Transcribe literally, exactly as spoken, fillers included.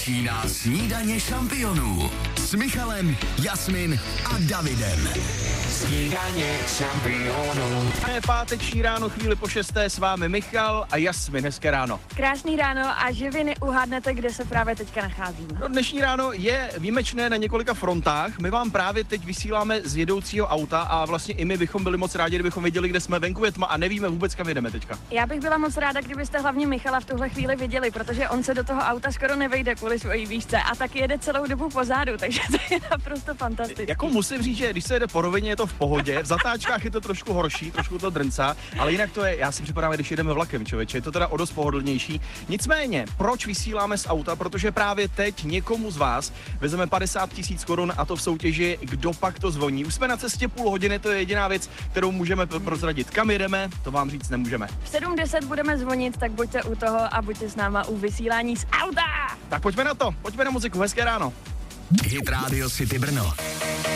Začíná snídaně šampionů s Michalem, Jasmin a Davidem. Snídaně šampionů. Je páteční ráno, chvíli po šesté, s vámi Michal a Jasmin, hezké ráno. Krásný ráno a že vy neuhádnete, kde se právě teďka nacházíme. No, dnešní ráno je výjimečné na několika frontách. My vám právě teď vysíláme z jedoucího auta a vlastně i my bychom byli moc rádi, kdybychom věděli, kde jsme. Venku je tma a nevíme vůbec, kam jedeme teďka. Já bych byla moc ráda, kdybyste hlavně Michala v tuhle chvíli viděli, protože on se do toho auta skoro nevejde kvůli svojí výšce a tak jede celou dobu pozadu, takže to je naprosto fantastické. Jako musím říct, že když se jede po rovině, je to v pohodě, v zatáčkách je to trošku horší, trošku to drncá, ale jinak to je, já si připadám, když jedeme vlakem, člověče, je to teda o dost pohodlnější. Nicméně, proč vysíláme z auta? Protože právě teď někomu z vás vezeme padesát tisíc korun a to v soutěži Kdo pak to zvoní. Už jsme na cestě půl hodiny, to je jediná věc, kterou můžeme prozradit. Kam jedeme, to vám říct nemůžeme. V sedm deset budeme zvonit, tak buďte u toho a buďte s náma u vysílání z auta. Tak pojďme na to, pojďme na muziku, hezké ráno. Hit Radio City Brno.